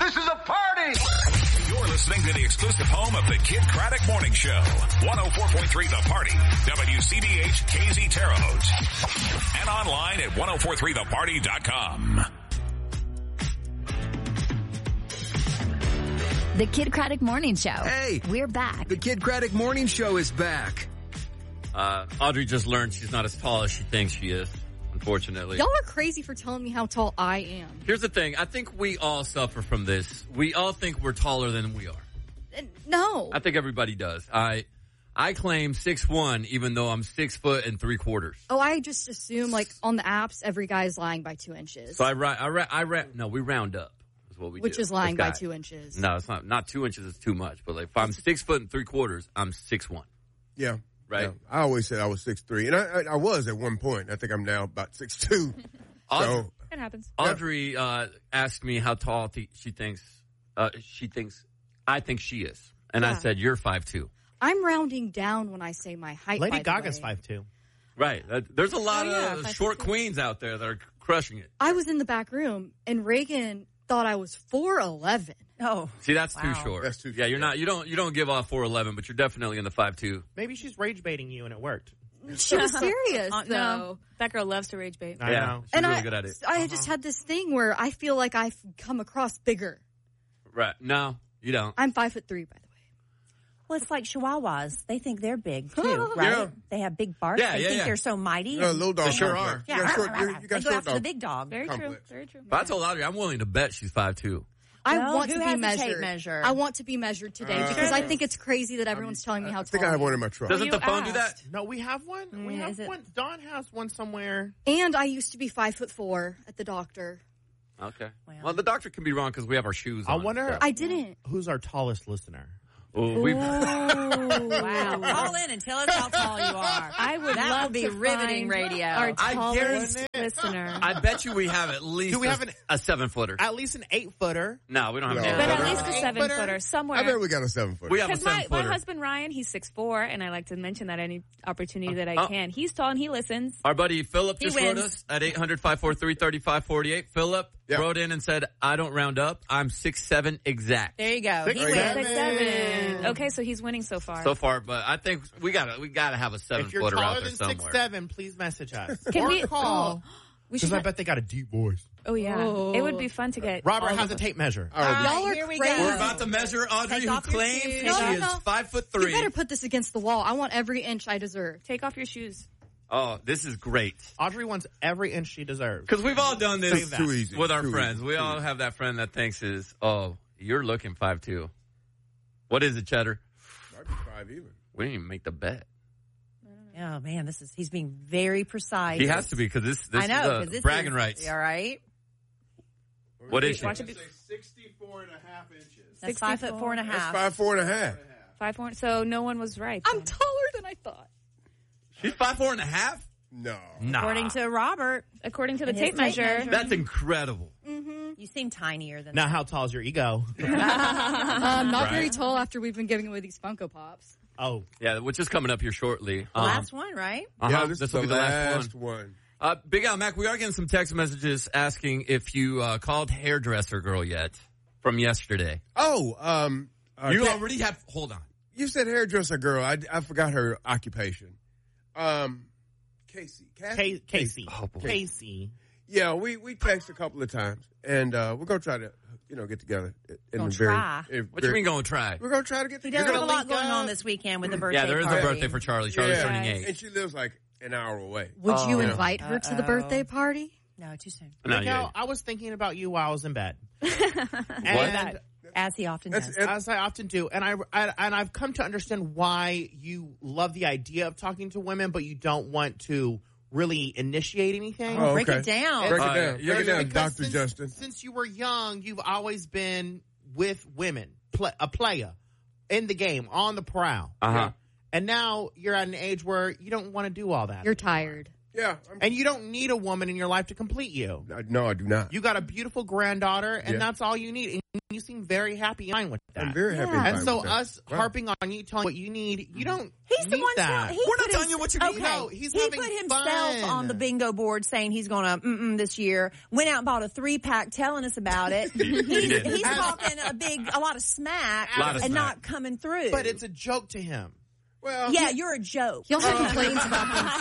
This is a party! You're listening to the exclusive home of the Kid Craddock Morning Show. 104.3 The Party. WCBH KZ Terre Haute. And online at 1043theparty.com. The Kid Craddock Morning Show. Hey! We're back. The Kid Craddock Morning Show is back. Audrey just learned she's not as tall as she thinks she is, unfortunately. Y'all are crazy for telling me how tall I am. Here's the thing. I think we all suffer from this. We all think we're taller than we are. No. I think everybody does. I claim 6'1", even though I'm 6 foot and 3/4. Oh, I just assume, like, on the apps, every guy's lying by 2 inches. So no, we round up. Is what we Which do. is lying by 2 inches. No, it's not. Not 2 inches is too much. But like, if I'm 6 foot and 3/4, I'm 6'1". Yeah. Right? Yeah. I always said I was 6'3", and I was at one point. I think I'm now about 6'2". So It happens. Audrey asked me how tall she thinks I think she is. And I said, you're 5'2". I'm rounding down when I say my height. Lady Gaga's 5'2". Right. There's a lot of short queens out there that are crushing it. I was in the back room, and Reagan thought I was 4'11". Oh, see, that's too short. That's too yeah, short. you're not. You don't give off 4'11", but you're definitely in the 5'2". Maybe she's rage baiting you and it worked. She was serious, though. No, that girl loves to rage bait. I know. She's really good at it. I just had this thing where I feel like I've come across bigger. Right. No, you don't. I'm 5'3", by the way. well, it's like Chihuahuas. They think they're big too, right? Yeah. They have big barks. Yeah, they yeah, think yeah. they're so mighty. Yeah, little dog. They sure complex. are. You got short, you they got go short after dog. the big dog. Very Complex. true. Very true. But I told Audrey I'm willing to bet she's 5'2". I Well, want who to has be the tape measured. measure? I want to be measured today because I think it's crazy that everyone's telling me how I tall think I have am. one in my truck. Doesn't you the phone do that? asked. No, we have one. We have is it- one. Dawn has one somewhere. And I used to be 5'4" at the doctor. Okay. Well, the doctor can be wrong because we have our shoes I on. wonder I didn't. who's our tallest listener. Wow. Call in and tell us how tall you are. I would That love would be to riveting find radio. Our I tallest guarantee- listener. I bet you we have at least Do we have a 7-footer. At least an 8-footer. No, we don't have No. an But 8-footer. at least a 7-footer I bet somewhere. we got a 7-foot. We have a Because my 7-footer. husband Ryan, he's 6'4", and I like to mention that any opportunity that I can. He's tall and he listens. Our buddy Philip He just wrote wins. us at 800-543-3548. Philip wrote in and said, I don't round up. I'm 6'7" exact. There you go. He 6'7". wins. 6'7". Okay, so he's winning so far. So far, but I think we gotta have a If you're 7-footer out taller there than somewhere. 6'7", please message us. Can or we call. We should Because I bet they got a deep voice. Oh yeah, Oh. it would be fun to get. Robert all has of a tape measure. Y'all are here we crazy. go. We're about to measure Audrey, Take who off your claims shoes. she No, is no. 5'3". You better put this against the wall. I want every inch I deserve. Take off your shoes. Oh, this is great. Audrey wants every inch she deserves. Because we've all done this Save that. Too easy. with our Too friends. easy. We all have that friend that thinks you're looking 5'2". What is it, Cheddar? Might be 5 even. We didn't even make the bet. Oh man, he's being very precise. He has to be because this I know, 'cause is this bragging is, rights. All right. What is she? Watch it be 64 and a half inches. That's 5'4" and a half. That's 5'4" and a half. 5'4". So no one was right. I'm then. taller than I thought. She's 5'4" and a half? No. Nah. According to Robert, According to the And his tape tape measure. measure. That's incredible. you seem tinier than Now, how tall is your ego? Not very tall after we've been giving away these Funko Pops. Oh, Yeah, which is coming up here shortly. the last one, right? Yeah, this is will the be the last last one. one. Big Al Mac, we are getting some text messages asking if you called hairdresser girl yet from yesterday. Oh, You Ca- already have. Hold on. You said hairdresser girl. I forgot her occupation. Casey. Casey. Oh, boy. Casey. Yeah, we text a couple of times, and we're gonna try to get together. Gonna try. What you mean going to try? We're gonna try to get He together. does have a lot link going up. on this weekend with the birthday Yeah, there is party. a birthday for Charlie. Charlie's Yeah. turning Yes. 8. And she lives like an hour away. Would you yeah. invite her to the birthday party? No, too soon. No, Miguel, yeah. I was thinking about you while I was in bed. What? And As he often does. as I often do, and I've come to understand why you love the idea of talking to women, but you don't want to really initiate anything. Oh, Break okay. it down. Break it All down. right. Break it down, Because Dr. Justin. Since you were young, you've always been with women, a player in the game, on the prowl. Uh-huh. And now you're at an age where you don't want to do all that. You're tired. Yeah. And you don't need a woman in your life to complete you. No, I do not. You got a beautiful granddaughter, and Yeah. that's all you need. And you seem very happy and fine with that. I'm very happy. Yeah. fine And so with that. us harping on you, telling what you need, you don't He's the need one that. We're not telling you what you need. Okay. No, he's he having put himself fun. on the bingo board saying he's going to this year. Went out and bought a 3-pack telling us about it. He's talking a lot of smack and not coming through. But it's a joke to him. Well, yeah, you're a joke. He also complains about things.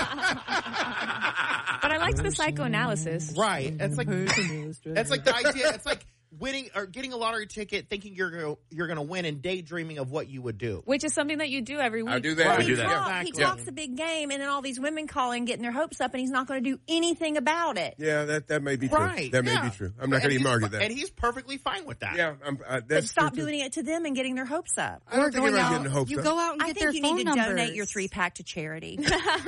But I liked the psychoanalysis. Right. It's like the idea. It's like winning or getting a lottery ticket, thinking you're going to win, and daydreaming of what you would do. Which is something that you do every week. I do that. Well, We he do that. talks, he talks a big game, and then all these women calling, getting their hopes up, and he's not going to do anything about it. Yeah, that may be true. Right. That may Yeah. be true. I'm not going to even argue that. And he's perfectly fine with that. Yeah, But that's stop true, too. doing it to them and getting their hopes up. I don't think Going anyone's out, getting the hopes you up. go out and I get their think you phone need to numbers. donate your 3-pack to charity.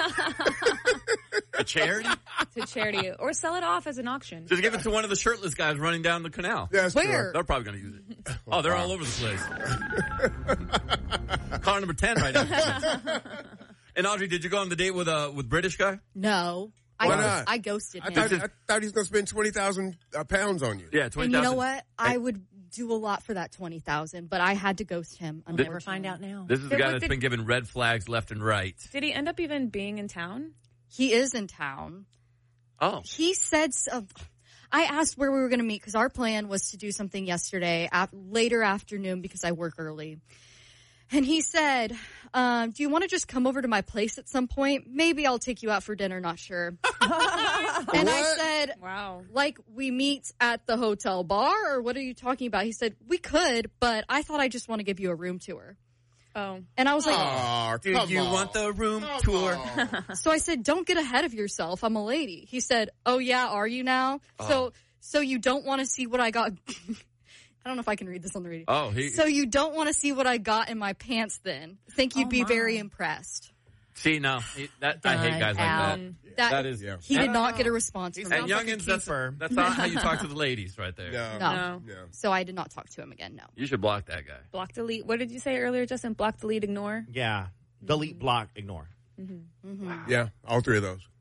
A charity? To charity. Or sell it off as an auction. Just give it to one of the shirtless guys running down the canal. Yeah, that's Where? They're probably going to use it. Oh, they're all over the place. Car number 10 right now. And Audrey, did you go on the date with British guy? No. Why not? I ghosted I him. thought he was going to spend 20,000 pounds on you. Yeah, 20,000. And you know what? I would do a lot for that 20,000, but I had to ghost him. Never find out now. This is the Yeah, guy but that's been given red flags left and right. Did he end up even being in town? He is in town. Oh. He said, I asked where we were going to meet because our plan was to do something yesterday, later afternoon because I work early. And he said, do you want to just come over to my place at some point? Maybe I'll take you out for dinner, not sure. And I said, Wow. like we meet at the hotel bar or what are you talking about? He said, we could, but I thought I just want to give you a room tour. Oh. And I was like, Oh, Do you want the room tour? so I said, don't get ahead of yourself. I'm a lady. He said, oh yeah, are you now? So you don't want to see what I got. I don't know if I can read this on the radio. Oh, So you don't want to see what I got in my pants then. Think you'd be very impressed. See, no. I hate guys like that. That is. Yeah. He did not get a response He from sounds me. And like a youngins, keeper. that's not how you talk to the ladies right there. No. No. No. So I did not talk to him again, no. You should block that guy. Block, delete. What did you say earlier, Justin? Block, delete, ignore? Yeah. Delete, block, ignore. Yeah, all three of those.